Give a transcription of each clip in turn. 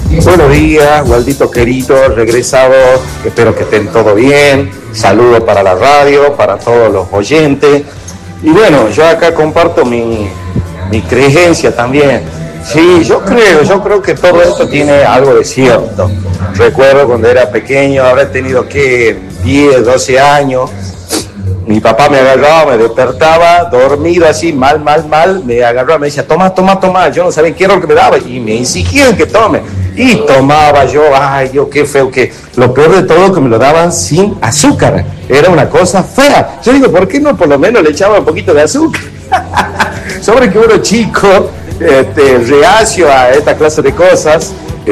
Buenos días, Waldito querido, regresado, espero que estén todo bien, saludo para la radio, para todos los oyentes. Y bueno, yo acá comparto mi creencia también. Sí, yo creo que todo esto tiene algo de cierto. Recuerdo cuando era pequeño, habré tenido que 10, 12 años. Mi papá me agarraba, me despertaba, dormido así, mal, me agarraba, me decía, toma, yo no sabía qué era lo que me daba, y me insistían que tome, y tomaba yo, ay, yo qué feo, que lo peor de todo que me lo daban sin azúcar, era una cosa fea. Yo digo, ¿por qué no por lo menos le echaba un poquito de azúcar? Sobre que uno chico, reacio a esta clase de cosas,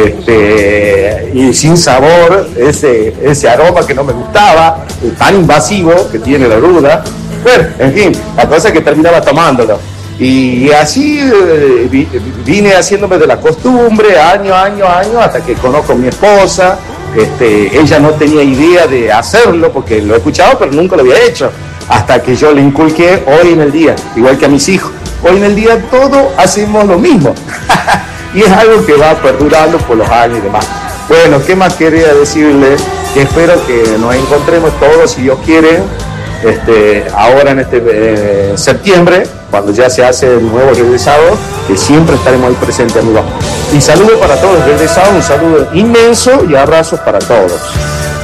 y sin sabor, ese aroma que no me gustaba, tan invasivo que tiene la ruda. Bueno, en fin, la cosa es que terminaba tomándolo. Y así vine haciéndome de la costumbre, año, hasta que conozco a mi esposa. Ella no tenía idea de hacerlo, porque lo he escuchado, pero nunca lo había hecho. Hasta que yo le inculqué hoy en el día, igual que a mis hijos. Hoy en el día todos hacemos lo mismo. Y es algo que va perdurando por los años y demás. Bueno, ¿qué más quería decirles? Que espero que nos encontremos todos, si Dios quiere, ahora en septiembre, cuando ya se hace el nuevo regresado, que siempre estaremos ahí presentes, amigos. Y saludo para todos los regresados, un saludo inmenso y abrazos para todos.